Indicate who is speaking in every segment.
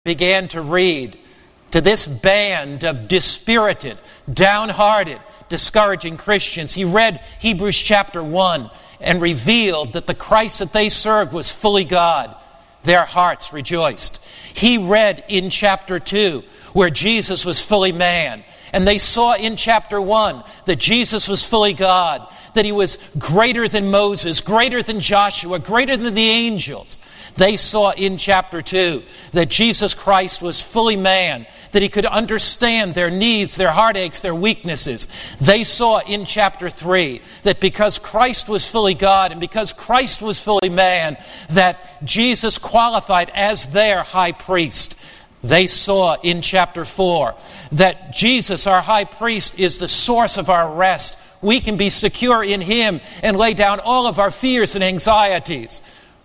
Speaker 1: began to read to this band of dispirited, downhearted, discouraging Christians, he read Hebrews chapter 1 and revealed that the Christ that they served was fully God. Their hearts rejoiced. He read in chapter 2 where Jesus was fully man. And they saw in chapter 1 that Jesus was fully God, that he was greater than Moses, greater than Joshua, greater than the angels. They saw in chapter 2 that Jesus Christ was fully man, that he could understand their needs, their heartaches, their weaknesses. They saw in chapter 3 that because Christ was fully God and because Christ was fully man, that Jesus qualified as their high priest. They saw in chapter 4 that Jesus, our high priest, is the source of our rest. We can be secure in him and lay down all of our fears and anxieties.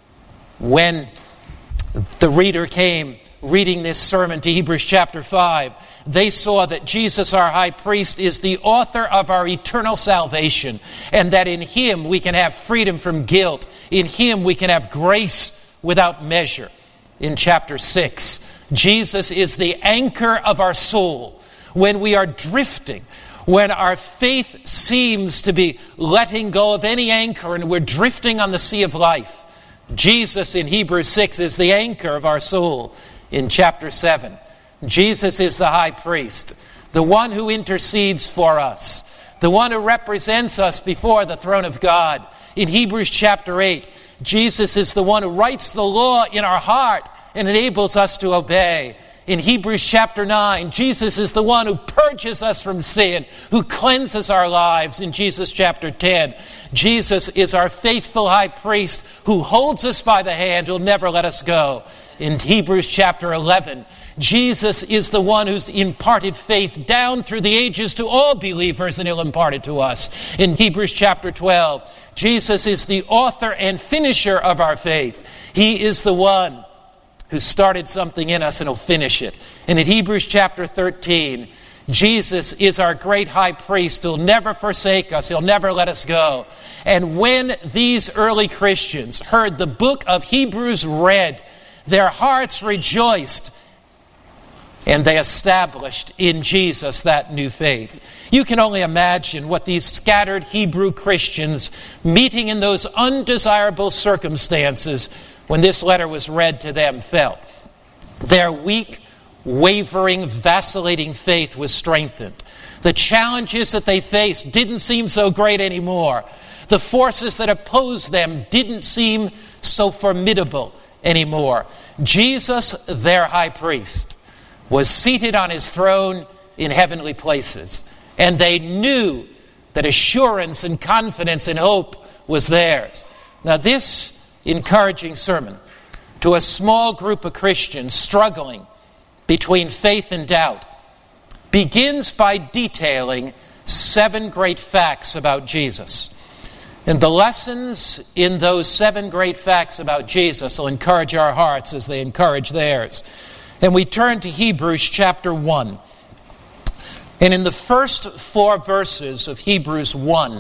Speaker 1: When the reader came reading this sermon to Hebrews chapter 5, they saw that Jesus, our high priest, is the author of our eternal salvation, and that in him we can have freedom from guilt. In him we can have grace without measure. In chapter 6, Jesus is the anchor of our soul. When we are drifting, when our faith seems to be letting go of any anchor and we're drifting on the sea of life, Jesus in Hebrews 6 is the anchor of our soul. In chapter 7, Jesus is the high priest, the one who intercedes for us, the one who represents us before the throne of God. In Hebrews chapter 8, Jesus is the one who writes the law in our heart and enables us to obey. In Hebrews chapter 9, Jesus is the one who purges us from sin, who cleanses our lives. In Jesus chapter 10, Jesus is our faithful high priest who holds us by the hand, who'll never let us go. In Hebrews chapter 11, Jesus is the one who's imparted faith down through the ages to all believers, and he'll impart it to us. In Hebrews chapter 12, Jesus is the author and finisher of our faith. He is the one who started something in us and will finish it. And in Hebrews chapter 13, Jesus is our great high priest who'll never forsake us. He'll never let us go. And when these early Christians heard the book of Hebrews read, their hearts rejoiced, and they established in Jesus that new faith. You can only imagine what these scattered Hebrew Christians meeting in those undesirable circumstances when this letter was read to them felt. Their weak, wavering, vacillating faith was strengthened. The challenges that they faced didn't seem so great anymore. The forces that opposed them didn't seem so formidable anymore. Jesus, their high priest, was seated on his throne in heavenly places, and they knew that assurance and confidence and hope was theirs. Now this encouraging sermon to a small group of Christians struggling between faith and doubt begins by detailing 7 great facts about Jesus. And the lessons in those 7 great facts about Jesus will encourage our hearts as they encourage theirs. And we turn to Hebrews chapter 1. And in the first 4 verses of Hebrews 1,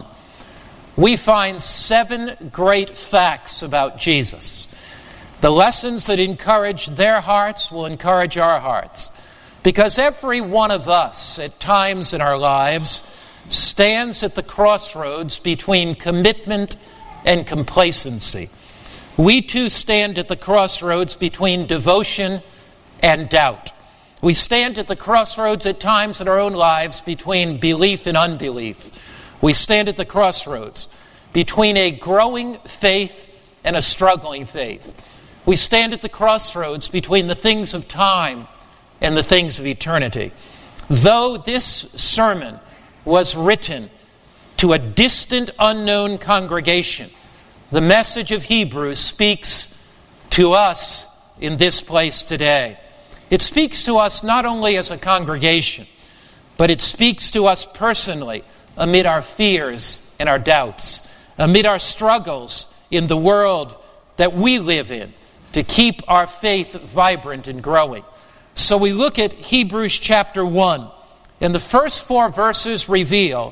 Speaker 1: we find 7 great facts about Jesus. The lessons that encourage their hearts will encourage our hearts. Because every one of us, at times in our lives, stands at the crossroads between commitment and complacency. We too stand at the crossroads between devotion and doubt. We stand at the crossroads at times in our own lives between belief and unbelief. We stand at the crossroads between a growing faith and a struggling faith. We stand at the crossroads between the things of time and the things of eternity. Though this sermon was written to a distant, unknown congregation, the message of Hebrews speaks to us in this place today. It speaks to us not only as a congregation, but it speaks to us personally amid our fears and our doubts, amid our struggles in the world that we live in, to keep our faith vibrant and growing. So we look at Hebrews chapter 1, and the first 4 verses reveal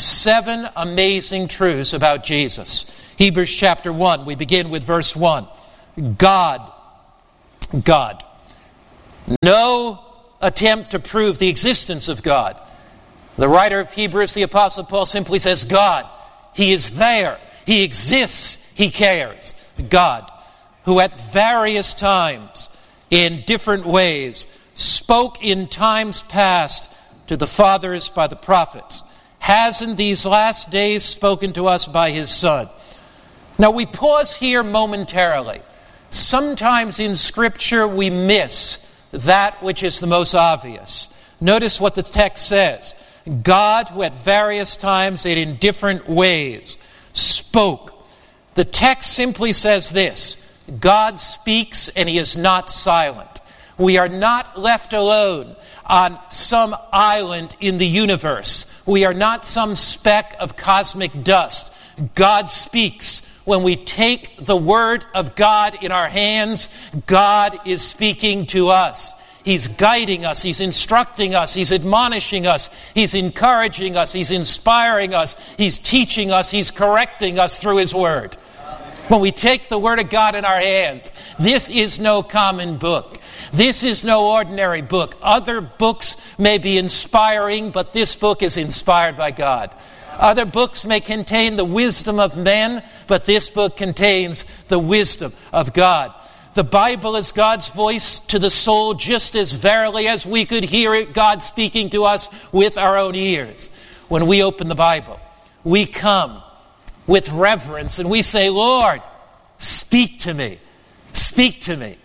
Speaker 1: 7 amazing truths about Jesus. Hebrews chapter 1, we begin with verse 1. God. No attempt to prove the existence of God. The writer of Hebrews, the Apostle Paul, simply says, God, He is there. He exists. He cares. God, who at various times, in different ways, spoke in times past to the fathers by the prophets, has in these last days spoken to us by His Son. Now we pause here momentarily. Sometimes in Scripture we miss that which is the most obvious. Notice what the text says. God, who at various times and in different ways spoke. The text simply says this: God speaks and He is not silent. We are not left alone on some island in the universe. We are not some speck of cosmic dust. God speaks. When we take the Word of God in our hands, God is speaking to us. He's guiding us. He's instructing us. He's admonishing us. He's encouraging us. He's inspiring us. He's teaching us. He's correcting us through His Word. When we take the Word of God in our hands, this is no common book. This is no ordinary book. Other books may be inspiring, but this book is inspired by God. Other books may contain the wisdom of men, but this book contains the wisdom of God. The Bible is God's voice to the soul, just as verily as we could hear it, God speaking to us with our own ears. When we open the Bible, we come with reverence and we say, Lord, speak to me. Speak to me.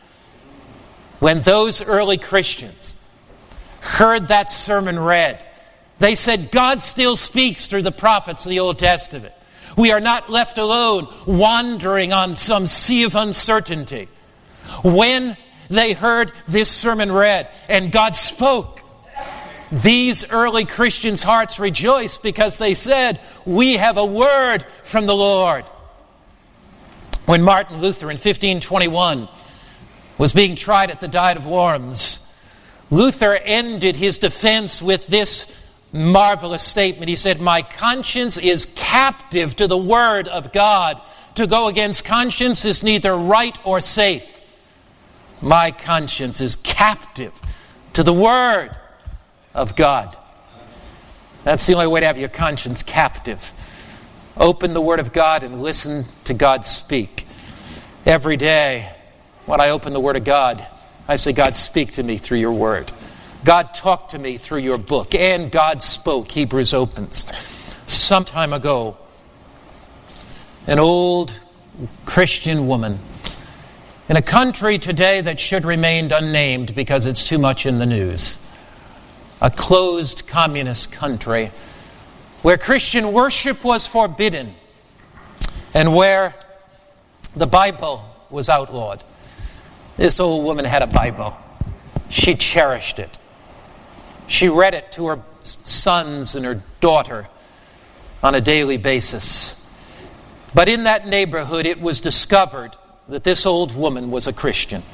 Speaker 1: When those early Christians heard that sermon read, they said, God still speaks through the prophets of the Old Testament. We are not left alone wandering on some sea of uncertainty. When they heard this sermon read and God spoke, these early Christians' hearts rejoiced because they said, we have a word from the Lord. When Martin Luther in 1521 was being tried at the Diet of Worms, Luther ended his defense with this marvelous statement. He said, my conscience is captive to the Word of God. To go against conscience is neither right or safe. My conscience is captive to the Word of God. That's the only way to have your conscience captive. Open the Word of God and listen to God speak. Every day when I open the Word of God, I say, God, speak to me through your Word. God talked to me through your book. And God spoke. Hebrews opens. Some time ago, an old Christian woman in a country today that should remain unnamed because it's too much in the news, a closed communist country where Christian worship was forbidden and where the Bible was outlawed. This old woman had a Bible. She cherished it. She read it to her sons and her daughter on a daily basis. But in that neighborhood, it was discovered that this old woman was a Christian.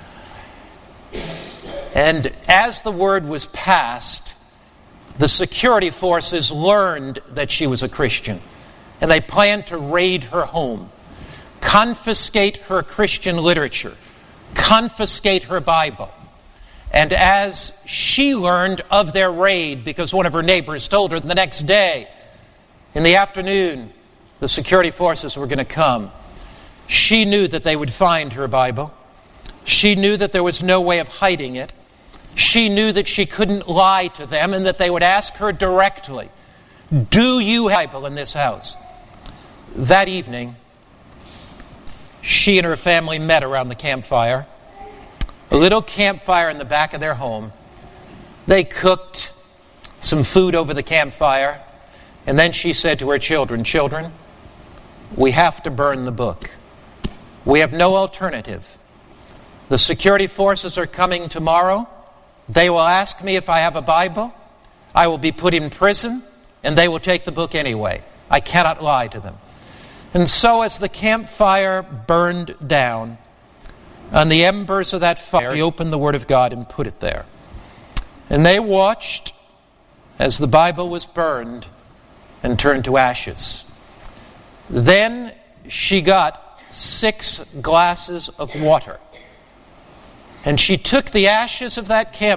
Speaker 1: And as the word was passed, the security forces learned that she was a Christian. And they planned to raid her home, confiscate her Christian literature, confiscate her Bible. And as she learned of their raid, because one of her neighbors told her the next day, in the afternoon, the security forces were going to come, she knew that they would find her Bible. She knew that there was no way of hiding it. She knew that she couldn't lie to them and that they would ask her directly, do you have a Bible in this house? That evening, she and her family met around the campfire. A little campfire in the back of their home. They cooked some food over the campfire. And then she said to her children, children, we have to burn the book. We have no alternative. The security forces are coming tomorrow. They will ask me if I have a Bible. I will be put in prison, and they will take the book anyway. I cannot lie to them. And so as the campfire burned down, on the embers of that fire, he opened the Word of God and put it there. And they watched as the Bible was burned and turned to ashes. Then she got 6 glasses of water. And she took the ashes of that camp